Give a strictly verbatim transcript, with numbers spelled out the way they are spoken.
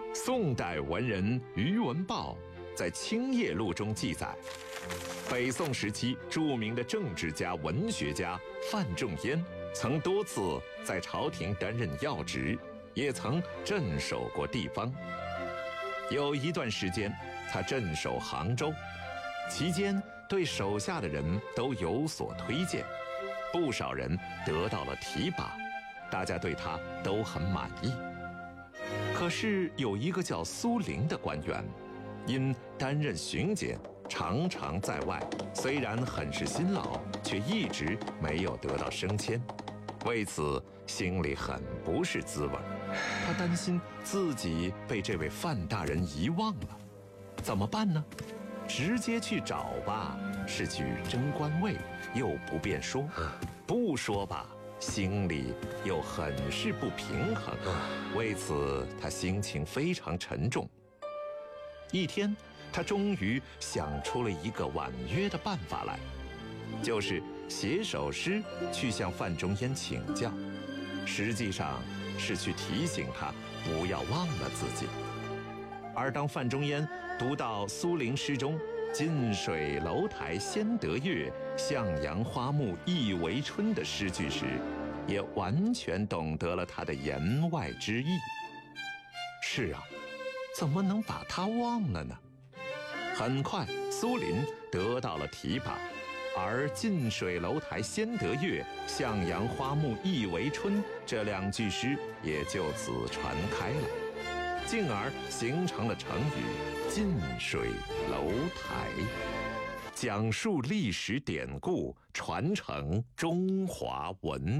宋代文人于文豹在《清业录》中记载，北宋时期著名的政治家、文学家范仲淹曾多次在朝廷担任要职，也曾镇守过地方。有一段时间，他镇守杭州，期间对手下的人都有所推荐，不少人得到了提拔，大家对他都很满意。可是有一个叫苏龄的官员，因担任巡检，常常在外，虽然很是辛劳，却一直没有得到升迁，为此心里很不是滋味。他担心自己被这位范大人遗忘了，怎么办呢？直接去找吧，是去争官位，又不便说；不说吧，心里又很是不平衡。为此，他心情非常沉重。一天，他终于想出了一个婉约的办法来，就是写首诗去向范仲淹请教，实际上是去提醒他不要忘了自己。而当范仲淹读到苏龄诗中“近水楼台先得月，向阳花木易为春”的诗句时，也完全懂得了他的言外之意。是啊，怎么能把他忘了呢？很快，苏龄得到了提拔，而“近水楼台先得月，向阳花木易为春”这两句诗也就此传开了，进而形成了成语“近水楼台”，讲述历史典故，传承中华文明。